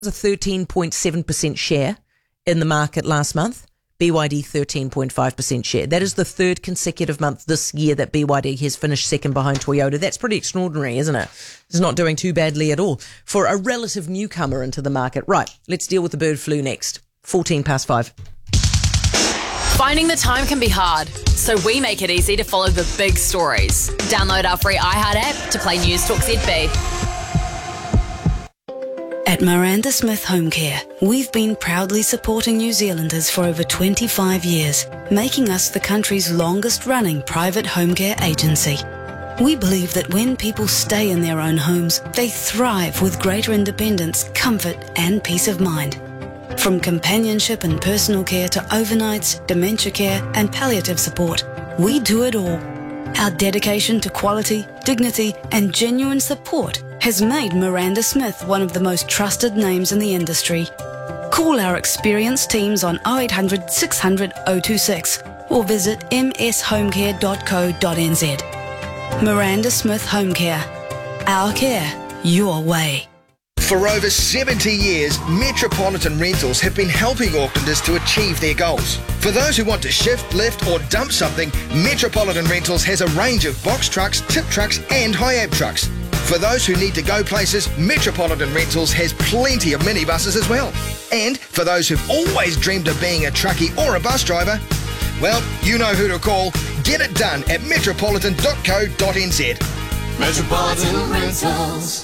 a 13.7% share in the market last month. BYD 13.5% share. That is the third consecutive month this year that BYD has finished second behind Toyota. That's pretty extraordinary, isn't it? It's not doing too badly at all for a relative newcomer into the market. Right, let's deal with the bird flu next. 5:14. Finding the time can be hard, so we make it easy to follow the big stories. Download our free iHeart app to play News Talk ZB. At Miranda Smith Home Care, we've been proudly supporting New Zealanders for over 25 years, making us the country's longest-running private home care agency. We believe that when people stay in their own homes, they thrive with greater independence, comfort and peace of mind. From companionship and personal care to overnights, dementia care and palliative support, we do it all. Our dedication to quality, dignity and genuine support has made Miranda Smith one of the most trusted names in the industry. Call our experienced teams on 0800 600 026 or visit mshomecare.co.nz. Miranda Smith Home Care. Our care, your way. For over 70 years, Metropolitan Rentals have been helping Aucklanders to achieve their goals. For those who want to shift, lift or dump something, Metropolitan Rentals has a range of box trucks, tip trucks and high-ab trucks. For those who need to go places, Metropolitan Rentals has plenty of minibuses as well. And for those who've always dreamed of being a truckie or a bus driver, well, you know who to call. Get it done at metropolitan.co.nz. Metropolitan Rentals.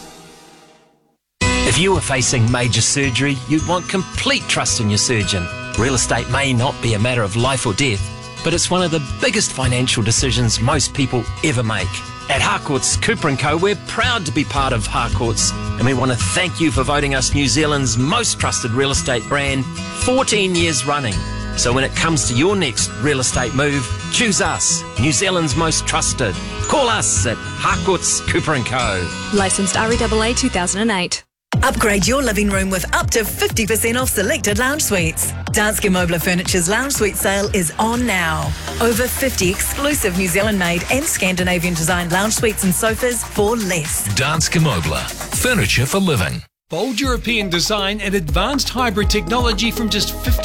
If you were facing major surgery, you'd want complete trust in your surgeon. Real estate may not be a matter of life or death, but it's one of the biggest financial decisions most people ever make. At Harcourts Cooper & Co, we're proud to be part of Harcourts, and we want to thank you for voting us New Zealand's most trusted real estate brand 14 years running. So when it comes to your next real estate move, choose us, New Zealand's most trusted. Call us at Harcourts Cooper & Co. Licensed REAA 2008. Upgrade your living room with up to 50% off selected lounge suites. Danske Mobler Furniture's lounge suite sale is on now. Over 50 exclusive New Zealand-made and Scandinavian-designed lounge suites and sofas for less. Danske Mobler. Furniture for living. Bold European design and advanced hybrid technology from just 15